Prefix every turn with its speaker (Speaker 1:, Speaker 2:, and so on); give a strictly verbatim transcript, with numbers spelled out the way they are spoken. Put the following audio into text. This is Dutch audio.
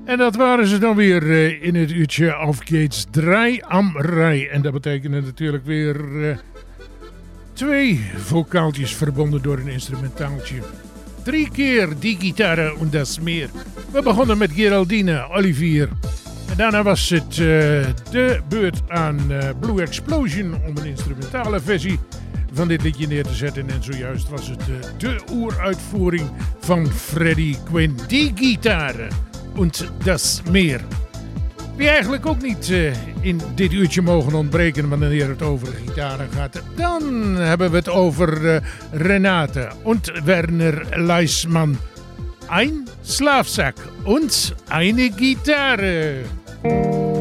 Speaker 1: En dat waren ze dan weer uh, in het uurtje Auf geht's drei am rij. En dat betekende natuurlijk weer uh, twee vocaaltjes verbonden door een instrumentaaltje. Drie keer die gitaar en dat meer. We begonnen met Geraldine, Olivier. En daarna was het uh, de beurt aan uh, Blue Explosion om een instrumentale versie van dit liedje neer te zetten. En zojuist was het uh, de oeruitvoering van Freddie Quinn. Die gitaren en dat meer. Wie eigenlijk ook niet uh, in dit uurtje mogen ontbreken wanneer het over gitaren gaat. Dan hebben we het over uh, Renate en Werner Leisman. Ein Schlafsack und eine Gitarre.